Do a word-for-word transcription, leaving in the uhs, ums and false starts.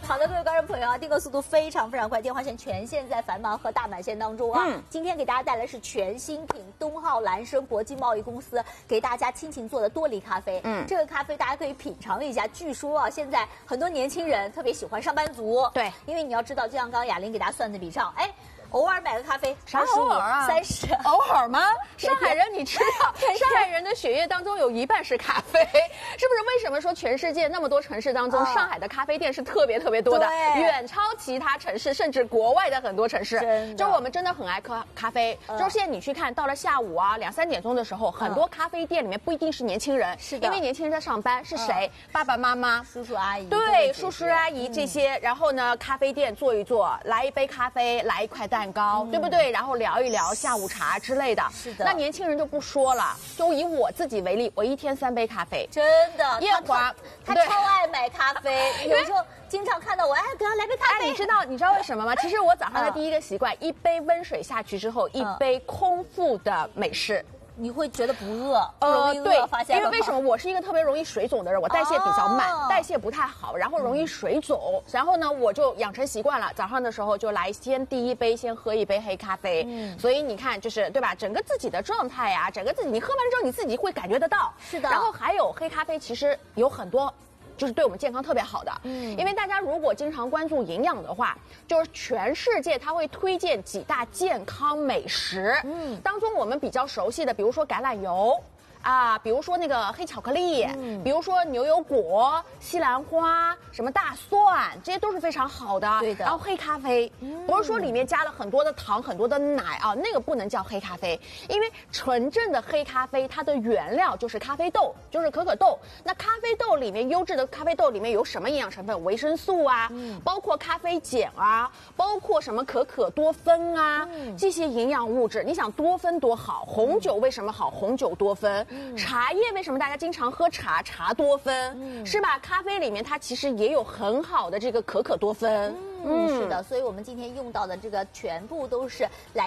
好的，各位观众朋友啊，订购速度非常非常快，电话线全线在繁忙和大满线当中啊。嗯、今天给大家带来是全新品东浩蓝生国际贸易公司给大家亲情做的多梨咖啡。嗯，这个咖啡大家可以品尝一下。据说啊，现在很多年轻人特别喜欢上班族，对，因为你要知道，就像刚刚雅玲给大家算的笔账，哎。偶尔买个咖啡， 啥偶尔啊？ 三十， 偶尔吗？上海人，你知道，上海人的血液当中有一半是咖啡，是不是？为什么说全世界那么多城市当中，上海的咖啡店是特别特别多的，远超其他城市，甚至国外的很多城市。就我们真的很爱喝咖啡。就是现在你去看，到了下午啊两三点钟的时候，很多咖啡店里面不一定是年轻人，是的，因为年轻人在上班，是谁？爸爸妈妈、 叔叔阿姨， 对，叔叔阿姨这些。然后呢，咖啡店坐一坐，来一杯咖啡，来一块蛋。蛋糕、嗯、对不对？然后聊一聊下午茶之类的。是的。那年轻人就不说了，就以我自己为例，我一天三杯咖啡。 真的。夜华他超爱买咖啡，有时候经常看到我，哎，给他来杯咖啡。 哎，你知道你知道为什么吗？其实我早上的第一个习惯，嗯、一杯温水下去之后，一杯空腹的美式。 你会觉得不饿， 呃， 不对，因为为什么我是一个特别容易水肿的人，我代谢比较慢，哦、代谢不太好，然后容易水肿，嗯、然后呢，我就养成习惯了，早上的时候就来先第一杯先喝一杯黑咖啡，嗯，所以你看就是对吧，整个自己的状态呀、啊，整个自己你喝完之后你自己会感觉得到， 是的， 然后还有黑咖啡其实有很多。就是对我们健康特别好的，嗯，因为大家如果经常关注营养的话，就是全世界它会推荐几大健康美食，嗯，当中我们比较熟悉的，比如说橄榄油。啊，比如说那个黑巧克力，嗯，比如说牛油果、西兰花、什么大蒜，这些都是非常好的。对的。然后黑咖啡，嗯、不是说里面加了很多的糖、很多的奶啊，那个不能叫黑咖啡，因为纯正的黑咖啡它的原料就是咖啡豆，就是可可豆。那咖啡豆里面优质的咖啡豆里面有什么营养成分？维生素啊，嗯、包括咖啡碱啊，包括什么可可多酚啊，嗯、这些营养物质。你想多酚多好？红酒为什么好？红酒多酚。嗯、茶叶为什么大家经常喝茶？茶多酚，嗯、是吧？咖啡里面它其实也有很好的这个可可多酚。 嗯，嗯是的，所以我们今天用到的这个全部都是来。